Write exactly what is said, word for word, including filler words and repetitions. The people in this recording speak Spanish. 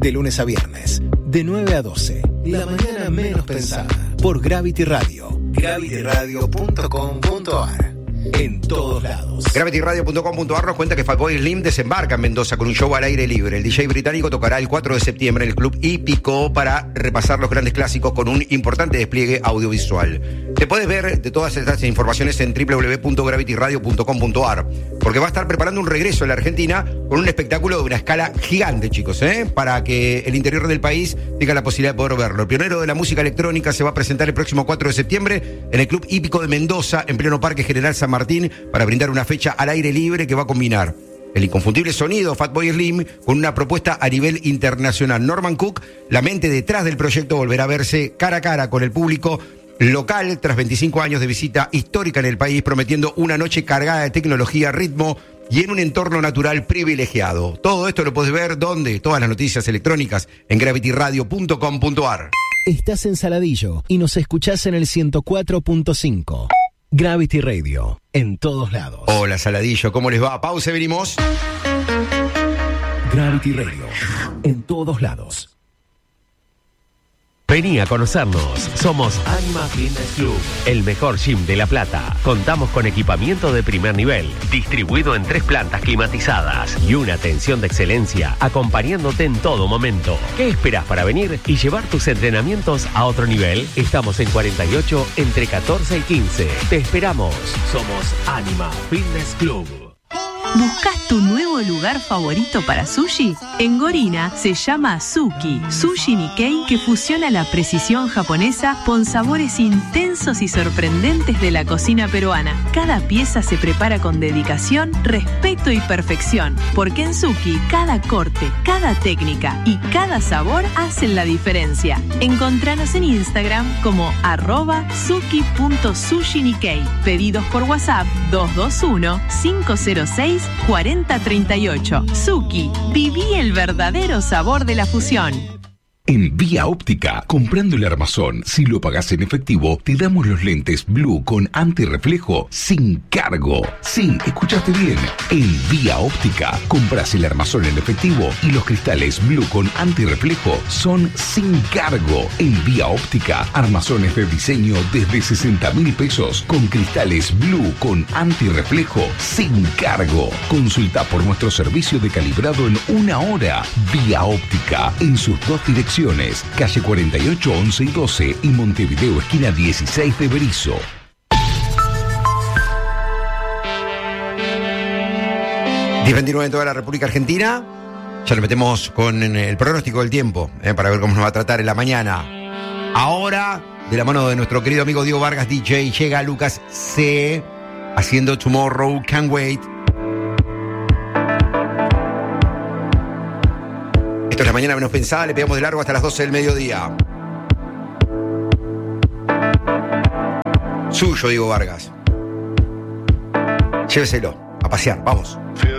De lunes a viernes, de nueve a doce. La mañana menos pensada. Por Gravity Radio. gravity radio punto com punto a r. En todos lados. gravity radio punto com punto a r nos cuenta que Fatboy Slim desembarca en Mendoza con un show al aire libre. El D J británico tocará el cuatro de septiembre en el Club Hípico para repasar los grandes clásicos con un importante despliegue audiovisual. Te puedes ver de todas estas informaciones en doble u doble u doble u punto gravity radio punto com punto a r, porque va a estar preparando un regreso a la Argentina con un espectáculo de una escala gigante, chicos, ¿eh? Para que el interior del país tenga la posibilidad de poder verlo. El pionero de la música electrónica se va a presentar el próximo cuatro de septiembre en el Club Hípico de Mendoza, en pleno Parque General San Martín, para brindar una fecha al aire libre que va a combinar el inconfundible sonido Fatboy Slim con una propuesta a nivel internacional. Norman Cook, la mente detrás del proyecto, volverá a verse cara a cara con el público local tras veinticinco años de visita histórica en el país, prometiendo una noche cargada de tecnología, ritmo y en un entorno natural privilegiado. Todo esto lo puedes ver, ¿dónde? Todas las noticias electrónicas en gravity radio punto com punto a r. Estás en Saladillo y nos escuchás en el ciento cuatro punto cinco. Gravity Radio, en todos lados. Hola, Saladillo, ¿cómo les va? Pausa, venimos. Gravity Radio, en todos lados. Vení a conocernos. Somos Anima Fitness Club, el mejor gym de La Plata. Contamos con equipamiento de primer nivel, distribuido en tres plantas climatizadas y una atención de excelencia acompañándote en todo momento. ¿Qué esperás para venir y llevar tus entrenamientos a otro nivel? Estamos en cuarenta y ocho entre catorce y quince. Te esperamos. Somos Anima Fitness Club. ¿Buscas tu nuevo lugar favorito para sushi? En Gorina se llama Suki, Sushi Nikkei, que fusiona la precisión japonesa con sabores intensos y sorprendentes de la cocina peruana. Cada pieza se prepara con dedicación, respeto y perfección, porque en Suki cada corte, cada técnica y cada sabor hacen la diferencia. Encontranos en Instagram como arroba suki punto sushi nikkei. Pedidos por WhatsApp dos dos uno, cinco cero seis, cuarenta treinta y ocho. Suki, viví el verdadero sabor de la fusión. En Vía Óptica, comprando el armazón, si lo pagás en efectivo, te damos los lentes Blue con antirreflejo sin cargo. Sí, escuchaste bien. En Vía Óptica, compras el armazón en efectivo y los cristales Blue con antirreflejo son sin cargo. En Vía Óptica, armazones de diseño desde sesenta mil pesos con cristales Blue con antirreflejo sin cargo. Consulta por nuestro servicio de calibrado en una hora. Vía Óptica, en sus dos direcciones. Calle cuarenta y ocho, once y doce y Montevideo, esquina dieciséis de Berizo. diez veintinueve en toda la República Argentina. Ya nos metemos con el pronóstico del tiempo, eh, para ver cómo nos va a tratar en la mañana. Ahora, de la mano de nuestro querido amigo Diego Vargas, D J, llega Lucas C. haciendo Tomorrow Can't Wait. Esto es la mañana menos pensada, le pegamos de largo hasta las doce del mediodía. Suyo, Diego Vargas. Lléveselo, a pasear, vamos.